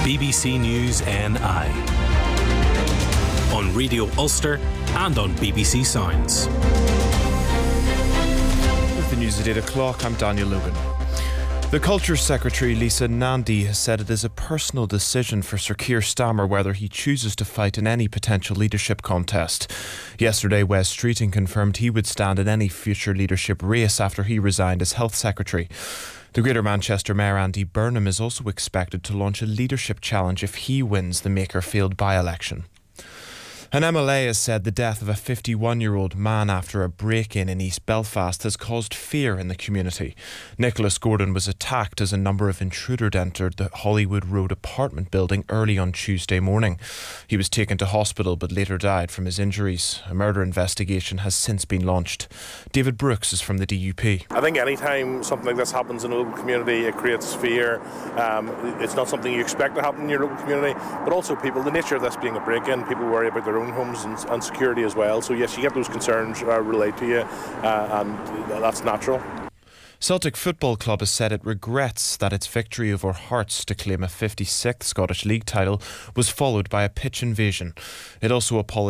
BBC News NI. On Radio Ulster and on BBC Sounds. With the news at 8 o'clock, I'm Daniel Logan. The Culture Secretary Lisa Nandy has said it is a personal decision for Sir Keir Starmer whether he chooses to fight in any potential leadership contest. Yesterday, Wes Streeting confirmed he would stand in any future leadership race after he resigned as Health Secretary. The Greater Manchester Mayor Andy Burnham is also expected to launch a leadership challenge if he wins the Makerfield by-election. An MLA has said the death of a 51-year-old man after a break-in in East Belfast has caused fear in the community. Nicholas Gordon was attacked as a number of intruders entered the Hollywood Road apartment building early on Tuesday morning. He was taken to hospital but later died from his injuries. A murder investigation has since been launched. David Brooks is from the DUP. I think any time something like this happens in a local community, it creates fear. It's not something you expect to happen in your local community, but also the nature of this being a break-in, people worry about their own homes and security as well. So yes, you get those concerns relayed to you, and that's natural. Celtic Football Club has said it regrets that its victory over Hearts to claim a 56th Scottish League title was followed by a pitch invasion. It also apologised